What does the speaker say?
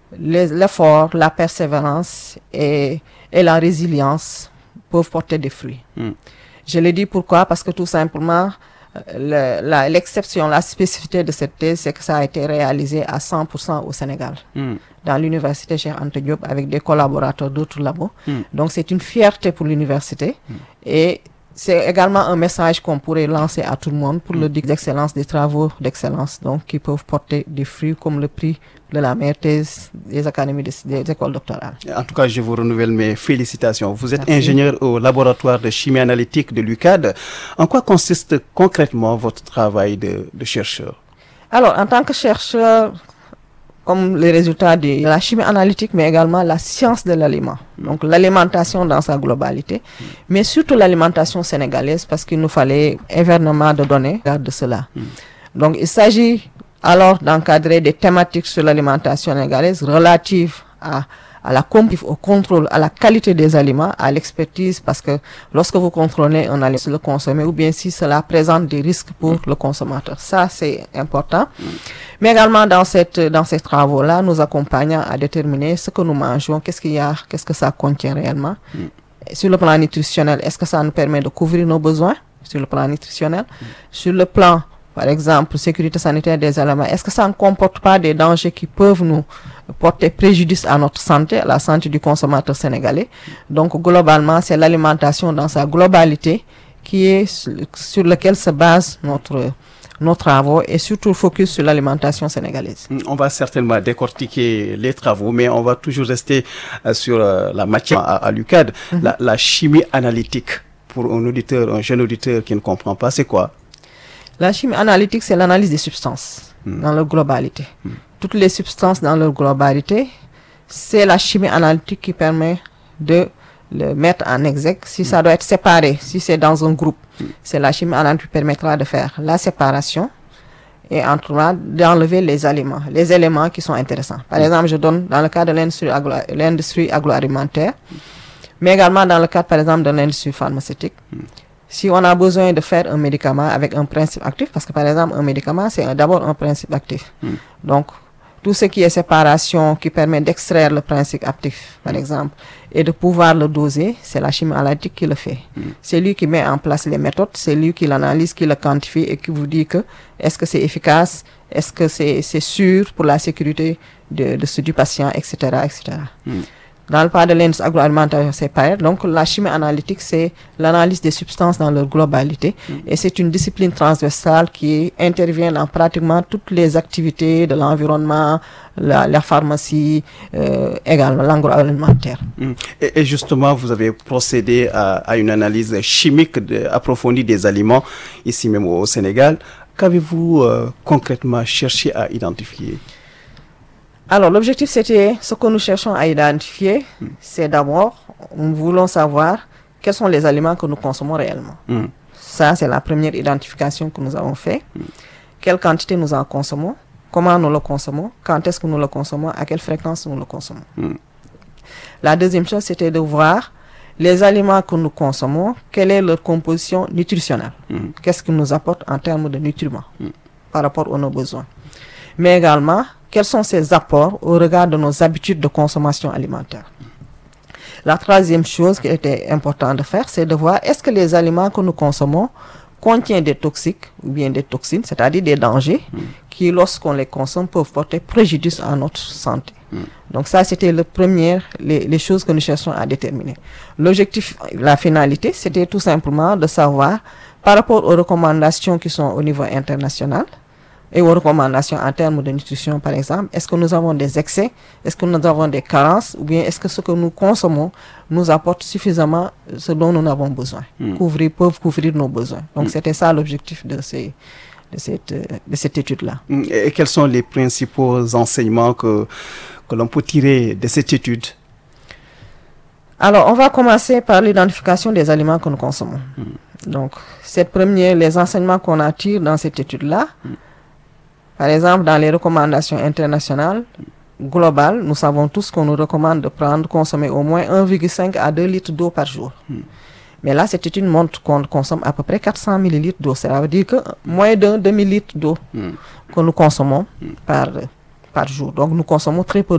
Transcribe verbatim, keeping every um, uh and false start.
les, l'effort, la persévérance et, et la résilience peuvent porter des fruits. Mm. Je le dis pourquoi? Parce que tout simplement, le, la, l'exception, la spécificité de cette thèse, c'est que ça a été réalisé à cent pour cent au Sénégal, mm. dans l'université Cheikh Anta Diop, avec des collaborateurs d'autres labos. Mm. Donc c'est une fierté pour l'université. Mm. Et c'est également un message qu'on pourrait lancer à tout le monde pour mm. le dire d'excellence, des travaux d'excellence, donc qui peuvent porter des fruits comme le prix de la meilleure thèse des académies de, des écoles doctorales. En tout cas, je vous renouvelle mes félicitations. Vous êtes Merci. ingénieur au laboratoire de chimie analytique de l'U C A D. En quoi consiste concrètement votre travail de, de chercheur? Alors, en tant que chercheur, comme les résultats de la chimie analytique, mais également la science de l'aliment. Donc l'alimentation dans sa globalité, mm. mais surtout l'alimentation sénégalaise, parce qu'il nous fallait énormément de données de cela. Mm. Donc il s'agit alors d'encadrer des thématiques sur l'alimentation sénégalaise relatives à à la compétition, au contrôle, à la qualité des aliments, à l'expertise, parce que lorsque vous contrôlez un aliment, le consommer, ou bien si cela présente des risques pour mm. le consommateur. Ça, c'est important. Mm. Mais également, dans cette, dans ces travaux-là, nous accompagnons à déterminer ce que nous mangeons, qu'est-ce qu'il y a, qu'est-ce que ça contient réellement. Mm. Sur le plan nutritionnel, est-ce que ça nous permet de couvrir nos besoins, sur le plan nutritionnel? Mm. Sur le plan, par exemple, sécurité sanitaire des aliments, est-ce que ça ne comporte pas des dangers qui peuvent nous porter préjudice à notre santé, à la santé du consommateur sénégalais? Donc, globalement, c'est l'alimentation dans sa globalité qui est sur lequel se base notre, nos travaux et surtout le focus sur l'alimentation sénégalaise. On va certainement décortiquer les travaux, mais on va toujours rester sur la matière à, à l'U C A D. Mm-hmm. La, la chimie analytique, pour un auditeur, un jeune auditeur qui ne comprend pas, c'est quoi? La chimie analytique, c'est l'analyse des substances mm. dans leur globalité. Mm. Toutes les substances dans leur globalité, c'est la chimie analytique qui permet de le mettre en exergue. Si mm. ça doit être séparé, si c'est dans un groupe, mm. c'est la chimie analytique qui permettra de faire la séparation et entre autres d'enlever les aliments, les éléments qui sont intéressants. Par mm. exemple, je donne dans le cas de l'industrie, agro l'industrie agroalimentaire, mm. mais également dans le cas, par exemple, de l'industrie pharmaceutique. Mm. Si on a besoin de faire un médicament avec un principe actif, parce que par exemple, un médicament, c'est d'abord un principe actif. Mm. Donc, tout ce qui est séparation, qui permet d'extraire le principe actif, par mm. exemple, et de pouvoir le doser, c'est la chimie analytique qui le fait. Mm. C'est lui qui met en place les méthodes, c'est lui qui l'analyse, qui le quantifie et qui vous dit que est-ce que c'est efficace, est-ce que c'est c'est sûr pour la sécurité de, de ce du patient, et cetera, et cetera. Mm. Dans le cas de l'industrie agroalimentaire, c'est pareil. Donc, la chimie analytique, c'est l'analyse des substances dans leur globalité. Mm. Et c'est une discipline transversale qui intervient dans pratiquement toutes les activités de l'environnement, la, la pharmacie, euh, également l'agroalimentaire. Mm. Et, et justement, vous avez procédé à, à une analyse chimique de, approfondie des aliments, ici même au Sénégal. Qu'avez-vous euh, concrètement cherché à identifier? Alors, l'objectif, c'était ce que nous cherchons à identifier, mm. c'est d'abord, nous voulons savoir quels sont les aliments que nous consommons réellement. Mm. Ça, c'est la première identification que nous avons faite. Mm. Quelle quantité nous en consommons, comment nous le consommons, quand est-ce que nous le consommons, à quelle fréquence nous le consommons. Mm. La deuxième chose, c'était de voir les aliments que nous consommons, quelle est leur composition nutritionnelle. Mm. Qu'est-ce qu'ils nous apportent en termes de nutriments mm. par rapport à nos besoins. Mais également, quels sont ces apports au regard de nos habitudes de consommation alimentaire. La troisième chose qui était importante de faire, c'est de voir est-ce que les aliments que nous consommons contiennent des toxiques ou bien des toxines, c'est-à-dire des dangers, mm. qui, lorsqu'on les consomme, peuvent porter préjudice à notre santé. Mm. Donc ça, c'était le premier, les, les choses que nous cherchons à déterminer. L'objectif, la finalité, c'était tout simplement de savoir, par rapport aux recommandations qui sont au niveau international, et aux recommandations en termes de nutrition, par exemple, est-ce que nous avons des excès, est-ce que nous avons des carences, ou bien est-ce que ce que nous consommons nous apporte suffisamment ce dont nous avons besoin, mm. couvrir, peuvent couvrir nos besoins. Donc, mm. c'était ça l'objectif de, ces, de cette, de cette étude-là. Et quels sont les principaux enseignements que, que l'on peut tirer de cette étude? Alors, on va commencer par l'identification des aliments que nous consommons. Mm. Donc, cette première, les enseignements qu'on attire dans cette étude-là, mm. par exemple, dans les recommandations internationales globales, nous savons tous qu'on nous recommande de prendre, consommer au moins un virgule cinq à deux litres d'eau par jour. Mm. Mais là, cette étude montre qu'on consomme à peu près quatre cents millilitres d'eau. Ça veut dire que moins d'un demi-litre d'eau mm. que nous consommons mm. par, par jour. Donc, nous consommons très peu